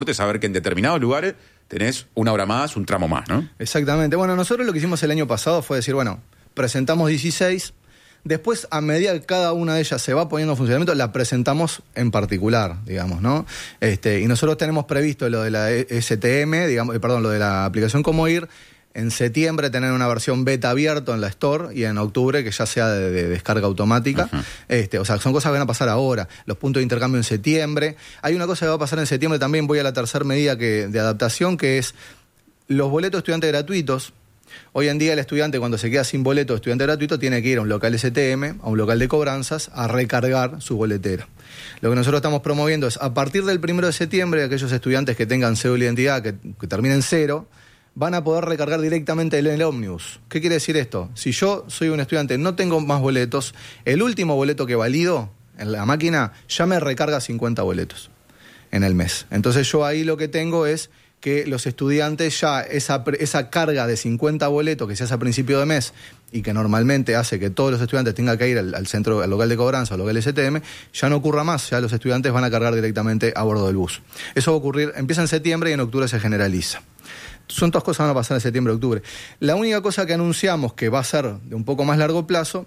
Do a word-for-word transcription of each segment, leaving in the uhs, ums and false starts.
saber que en determinados lugares tenés una hora más, un tramo más, ¿no? Exactamente. Bueno, nosotros lo que hicimos el año pasado fue decir, bueno, presentamos dieciséis, después a medida que cada una de ellas se va poniendo en funcionamiento, la presentamos en particular, digamos, ¿no? Este, y nosotros tenemos previsto lo de la S T M, digamos, eh, perdón, lo de la aplicación Cómo Ir, en septiembre tener una versión beta abierto en la Store y en octubre que ya sea de, de descarga automática. Uh-huh. Este, o sea, son cosas que van a pasar ahora. Los puntos de intercambio en septiembre. Hay una cosa que va a pasar en septiembre también, voy a la tercera medida que, de adaptación, que es los boletos estudiantes gratuitos. Hoy en día el estudiante, cuando se queda sin boleto de estudiante gratuito, tiene que ir a un local S T M, a un local de cobranzas, a recargar su boletera. Lo que nosotros estamos promoviendo es, a partir del primero de septiembre, aquellos estudiantes que tengan cédula de identidad, que, que terminen cero, van a poder recargar directamente en el ómnibus. ¿Qué quiere decir esto? Si yo soy un estudiante, no tengo más boletos, el último boleto que valido en la máquina ya me recarga cincuenta boletos en el mes. Entonces yo ahí lo que tengo es que los estudiantes ya, esa, esa carga de cincuenta boletos que se hace a principio de mes y que normalmente hace que todos los estudiantes tengan que ir al, al centro, al local de cobranza, al local S T M, ya no ocurra más, ya los estudiantes van a cargar directamente a bordo del bus. Eso va a ocurrir, empieza en septiembre y en octubre se generaliza. Son todas cosas que van a pasar en septiembre, octubre. La única cosa que anunciamos que va a ser de un poco más largo plazo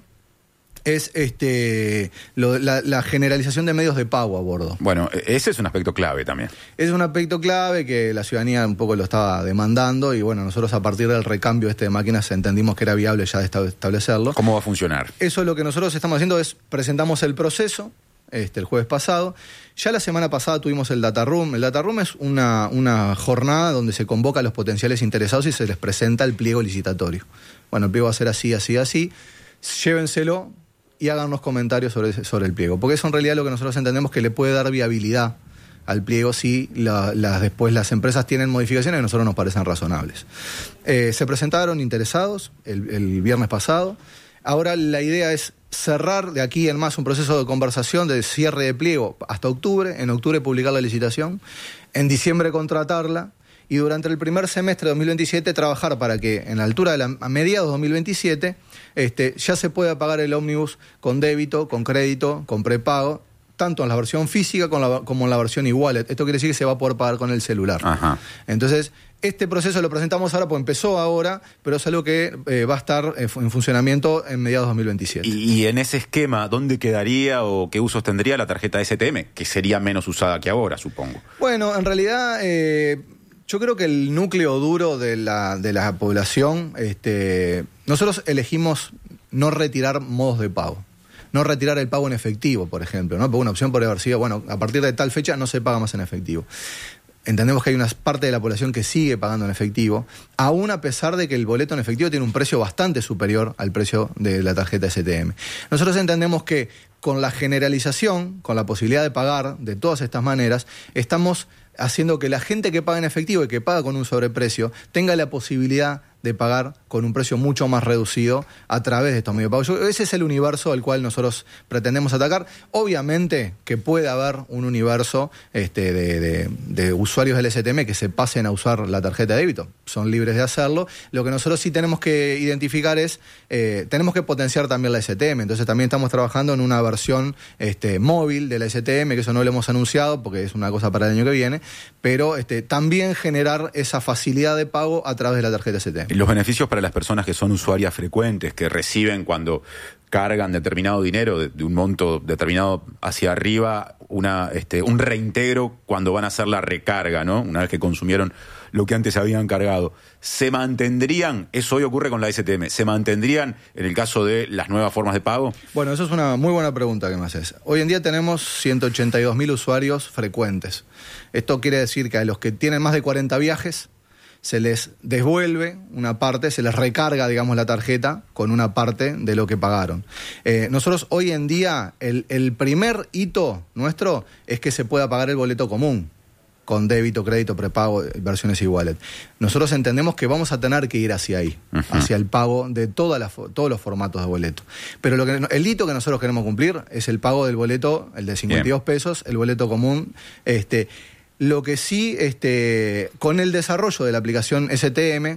es este lo, la, la generalización de medios de pago a bordo. Bueno, ese es un aspecto clave también. Es un aspecto clave que la ciudadanía un poco lo estaba demandando y bueno, nosotros a partir del recambio este de máquinas entendimos que era viable ya establecerlo. ¿Cómo va a funcionar? Eso es lo que nosotros estamos haciendo, es presentamos el proceso este, el jueves pasado. Ya la semana pasada tuvimos el Data Room. El Data Room es una, una jornada donde se convoca a los potenciales interesados y se les presenta el pliego licitatorio. Bueno, el pliego va a ser así, así, así. Llévenselo y háganos comentarios sobre, sobre el pliego. Porque eso en realidad lo que nosotros entendemos que le puede dar viabilidad al pliego si la, la, después las empresas tienen modificaciones que a nosotros nos parecen razonables. Eh, se presentaron interesados el, el viernes pasado. Ahora la idea es cerrar de aquí en más un proceso de conversación de cierre de pliego hasta octubre, en octubre publicar la licitación, en diciembre contratarla y durante el primer semestre de dos mil veintisiete trabajar para que en la altura de la, a mediados de dos mil veintisiete este, ya se pueda pagar el ómnibus con débito, con crédito, con prepago, tanto en la versión física como en la, como en la versión e-wallet. Esto quiere decir que se va a poder pagar con el celular. Ajá. Entonces, este proceso lo presentamos ahora, pues empezó ahora, pero es algo que eh, va a estar en funcionamiento en mediados de dos mil veintisiete. Y, y en ese esquema, ¿dónde quedaría o qué usos tendría la tarjeta S T M? Que sería menos usada que ahora, supongo. Bueno, en realidad, eh, yo creo que el núcleo duro de la, de la población, este, nosotros elegimos no retirar modos de pago. No retirar el pago en efectivo, por ejemplo, ¿no? Porque una opción podría haber sido, bueno, a partir de tal fecha no se paga más en efectivo. Entendemos que hay una parte de la población que sigue pagando en efectivo, aún a pesar de que el boleto en efectivo tiene un precio bastante superior al precio de la tarjeta S T M. Nosotros entendemos que con la generalización, con la posibilidad de pagar de todas estas maneras, estamos haciendo que la gente que paga en efectivo y que paga con un sobreprecio tenga la posibilidad de pagar con un precio mucho más reducido a través de estos medios de pago. Yo, ese es el universo al cual nosotros pretendemos atacar. Obviamente que puede haber un universo este, de, de, de usuarios del S T M que se pasen a usar la tarjeta de débito. Son libres de hacerlo. Lo que nosotros sí tenemos que identificar es, eh, tenemos que potenciar también la S T M. Entonces también estamos trabajando en una versión este, móvil de la S T M, que eso no lo hemos anunciado porque es una cosa para el año que viene, pero este, también generar esa facilidad de pago a través de la tarjeta S T M. Los beneficios para las personas que son usuarias frecuentes, que reciben cuando cargan determinado dinero de, de un monto determinado hacia arriba, una, este, un reintegro cuando van a hacer la recarga, ¿no? Una vez que consumieron lo que antes habían cargado. ¿Se mantendrían, eso hoy ocurre con la S T M, se mantendrían en el caso de las nuevas formas de pago? Bueno, eso es una muy buena pregunta que me haces. Hoy en día tenemos ciento ochenta y dos mil usuarios frecuentes. Esto quiere decir que a los que tienen más de cuarenta viajes, se les devuelve una parte, se les recarga, digamos, la tarjeta con una parte de lo que pagaron. Eh, nosotros hoy en día, el, el primer hito nuestro es que se pueda pagar el boleto común, con débito, crédito, prepago, versiones e-wallet. Nosotros entendemos que vamos a tener que ir hacia ahí, uh-huh. hacia el pago de todas las, todos los formatos de boleto. Pero lo que, el hito que nosotros queremos cumplir es el pago del boleto, el de cincuenta y dos Bien. pesos, el boleto común, este... Lo que sí, este, con el desarrollo de la aplicación S T M,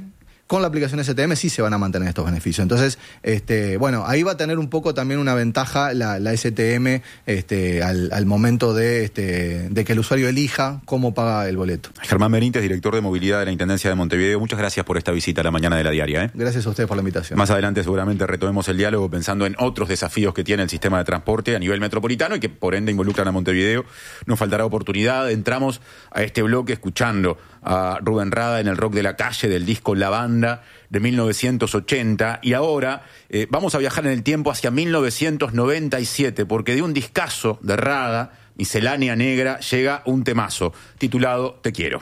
con la aplicación S T M sí se van a mantener estos beneficios. Entonces, este, bueno, ahí va a tener un poco también una ventaja la, la S T M este, al, al momento de, este, de que el usuario elija cómo paga el boleto. Germán Benítez, director de movilidad de la Intendencia de Montevideo, muchas gracias por esta visita a la mañana de la diaria. ¿eh? Gracias a ustedes por la invitación. Más adelante seguramente retomemos el diálogo pensando en otros desafíos que tiene el sistema de transporte a nivel metropolitano y que por ende involucran a Montevideo. Nos faltará oportunidad. Entramos a este bloque escuchando a Rubén Rada en el Rock de la Calle del disco La Banda de mil novecientos ochenta y ahora eh, vamos a viajar en el tiempo hacia mil novecientos noventa y siete porque de un discazo de Rada, Miscelánea Negra, llega un temazo titulado Te Quiero.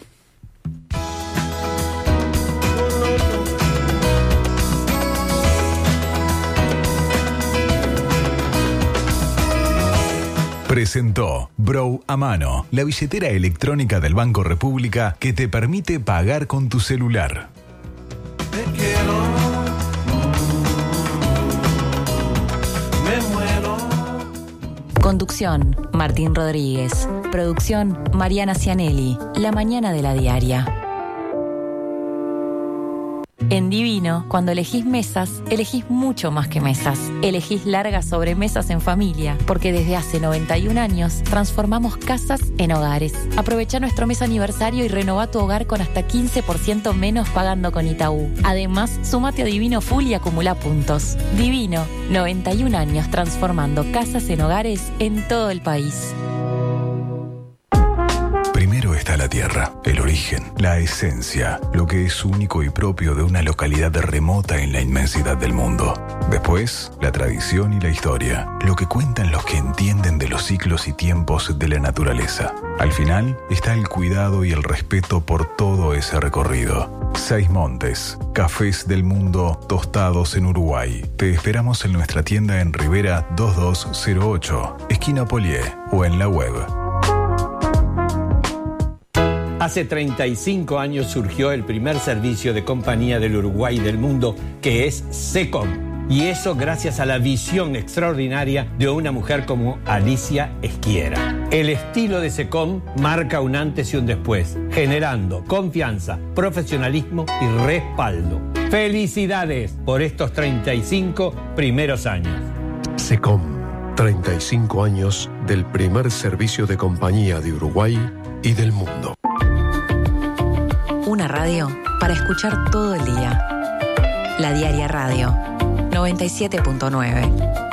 Presentó Bro a Mano, la billetera electrónica del Banco República que te permite pagar con tu celular. Te quiero, me muero. Conducción, Martín Rodríguez. Producción, Mariana Cianelli. La mañana de la diaria. En Divino, cuando elegís mesas, elegís mucho más que mesas. Elegís largas sobremesas en familia, porque desde hace noventa y un años transformamos casas en hogares. Aprovecha nuestro mes aniversario y renová tu hogar con hasta quince por ciento menos pagando con Itaú. Además, sumate a Divino Full y acumula puntos. Divino, noventa y un años transformando casas en hogares en todo el país. Primero está la tierra, el origen, la esencia, lo que es único y propio de una localidad remota en la inmensidad del mundo. Después, la tradición y la historia, lo que cuentan los que entienden de los ciclos y tiempos de la naturaleza. Al final, está el cuidado y el respeto por todo ese recorrido. Seis Montes, cafés del mundo tostados en Uruguay. Te esperamos en nuestra tienda en Rivera dos dos cero ocho, esquina Polié, o en la web. Hace treinta y cinco años surgió el primer servicio de compañía del Uruguay y del mundo, que es SECOM. Y eso gracias a la visión extraordinaria de una mujer como Alicia Esquiera. El estilo de SECOM marca un antes y un después, generando confianza, profesionalismo y respaldo. ¡Felicidades por estos treinta y cinco primeros años! SECOM, treinta y cinco años del primer servicio de compañía de Uruguay y del mundo. Una radio para escuchar todo el día. La Diaria Radio, noventa y siete punto nueve.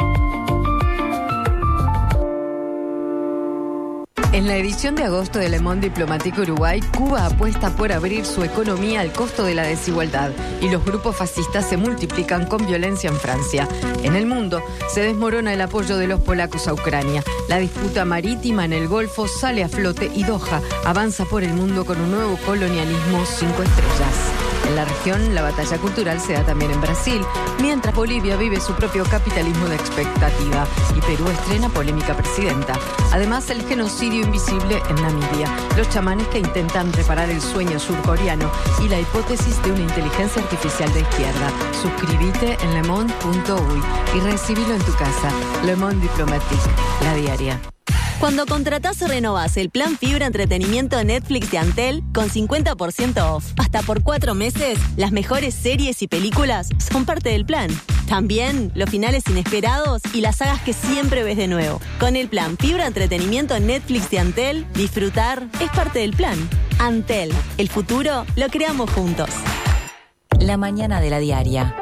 En la edición de agosto de Le Monde Diplomatique Uruguay, Cuba apuesta por abrir su economía al costo de la desigualdad y los grupos fascistas se multiplican con violencia en Francia. En el mundo se desmorona el apoyo de los polacos a Ucrania. La disputa marítima en el Golfo sale a flote y Doha avanza por el mundo con un nuevo colonialismo cinco estrellas. En la región, la batalla cultural se da también en Brasil, mientras Bolivia vive su propio capitalismo de expectativa y Perú estrena polémica presidenta. Además, el genocidio invisible en Namibia, los chamanes que intentan reparar el sueño surcoreano y la hipótesis de una inteligencia artificial de izquierda. Suscríbete en le monde punto uy y recibilo en tu casa. Le Monde Diplomatique, la diaria. Cuando contratás o renovás el plan Fibra Entretenimiento Netflix de Antel con cincuenta por ciento off hasta por cuatro meses, las mejores series y películas son parte del plan. También los finales inesperados y las sagas que siempre ves de nuevo. Con el plan Fibra Entretenimiento Netflix de Antel, disfrutar es parte del plan. Antel, el futuro lo creamos juntos. La mañana de la diaria.